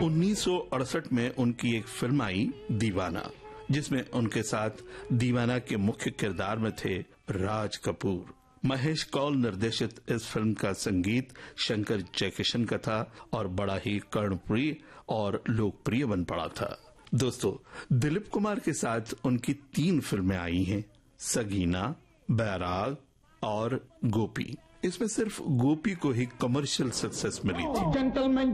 1968 में उनकी एक फिल्म आई दीवाना, जिसमें उनके साथ दीवाना के मुख्य किरदार में थे राज कपूर। महेश कौल निर्देशित इस फिल्म का संगीत शंकर जयकिशन का था और बड़ा ही कर्णप्रिय और लोकप्रिय बन पड़ा था। दोस्तों, दिलीप कुमार के साथ उनकी 3 फिल्में आई हैं, सगीना, बैराग और गोपी। इसमें सिर्फ गोपी को ही कमर्शियल सक्सेस मिली थी।